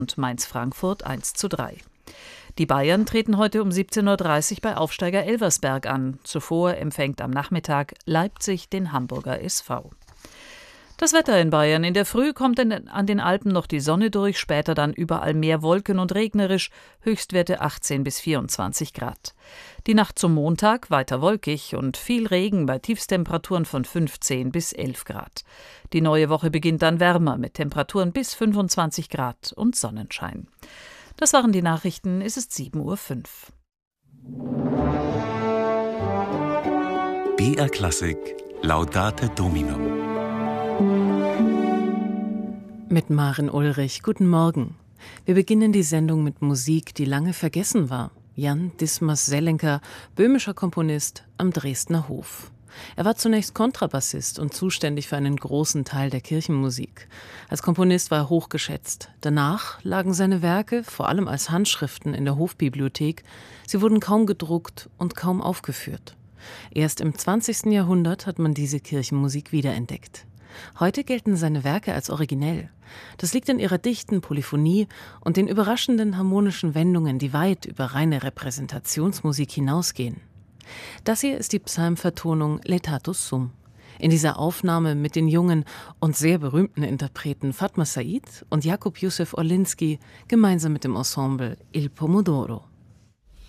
und Mainz-Frankfurt 1:3. Die Bayern treten heute um 17:30 Uhr bei Aufsteiger Elversberg an. Zuvor empfängt am Nachmittag Leipzig den Hamburger SV. Das Wetter in Bayern. In der Früh kommt an den Alpen noch die Sonne durch, später dann überall mehr Wolken und regnerisch, Höchstwerte 18 bis 24 Grad. Die Nacht zum Montag weiter wolkig und viel Regen bei Tiefstemperaturen von 15 bis 11 Grad. Die neue Woche beginnt dann wärmer mit Temperaturen bis 25 Grad und Sonnenschein. Das waren die Nachrichten, es ist 7:05 Uhr. BR Klassik Laudate Domino mit Maren Ulrich. Guten Morgen. Wir beginnen die Sendung mit Musik, die lange vergessen war. Jan Dismas Selenker, böhmischer Komponist am Dresdner Hof. Er war zunächst Kontrabassist und zuständig für einen großen Teil der Kirchenmusik. Als Komponist war er hochgeschätzt. Danach lagen seine Werke, vor allem als Handschriften, in der Hofbibliothek. Sie wurden kaum gedruckt und kaum aufgeführt. Erst im 20. Jahrhundert hat man diese Kirchenmusik wiederentdeckt. Heute gelten seine Werke als originell. Das liegt in ihrer dichten Polyphonie und den überraschenden harmonischen Wendungen, die weit über reine Repräsentationsmusik hinausgehen. Das hier ist die Psalmvertonung Letatus Sum. In dieser Aufnahme mit den jungen und sehr berühmten Interpreten Fatma Said und Jakub Józef Orlinski gemeinsam mit dem Ensemble Il Pomodoro.